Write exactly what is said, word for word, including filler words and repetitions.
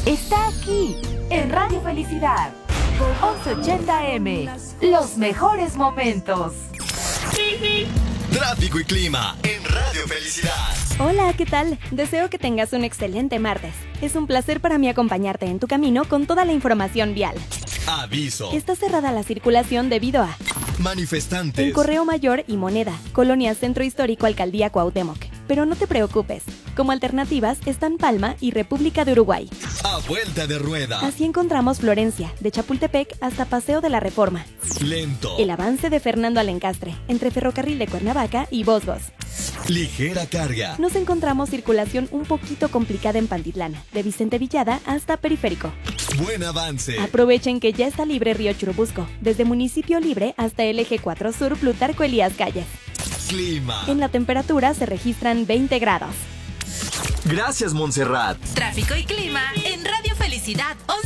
está aquí, en Radio Felicidad. once ochenta A M. Los mejores momentos. Tráfico y clima en Radio Felicidad. Hola, ¿qué tal? Deseo que tengas un excelente martes. Es un placer para mí acompañarte en tu camino con toda la información vial. Aviso. Está cerrada la circulación debido a manifestantes en Correo Mayor y Moneda, Colonia Centro Histórico, Alcaldía Cuauhtémoc. Pero no te preocupes, como alternativas están Palma y República de Uruguay. A vuelta de rueda. Así encontramos Florencia, de Chapultepec hasta Paseo de la Reforma. Lento. El avance de Fernando Alencastre, entre Ferrocarril de Cuernavaca y Bosbos. Ligera carga. Nos encontramos circulación un poquito complicada en Pantitlán, de Vicente Villada hasta Periférico. Buen avance. Aprovechen que ya está libre Río Churubusco, desde Municipio Libre hasta el Eje cuatro Sur, Plutarco Elías Calles. Clima. En la temperatura se registran veinte grados. Gracias, Montserrat. Tráfico y clima en Radio Felicidad once